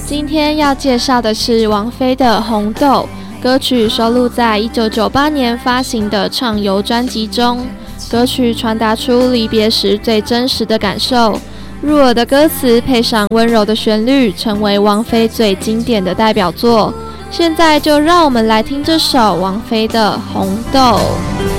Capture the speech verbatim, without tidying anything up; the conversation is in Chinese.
今天要介绍的是王菲的《红豆》，歌曲收录在一九九八年发行的《畅游》专辑中。歌曲传达出离别时最真实的感受，入耳的歌词配上温柔的旋律，成为王菲最经典的代表作。现在就让我们来听这首王菲的《红豆》。